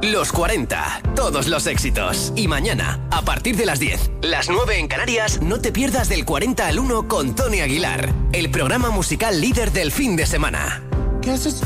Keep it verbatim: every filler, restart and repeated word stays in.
Los cuarenta, todos los éxitos. Y mañana, a partir de las diez, las nueve en Canarias, no te pierdas del cuarenta al uno con Tony Aguilar, el programa musical líder del fin de semana.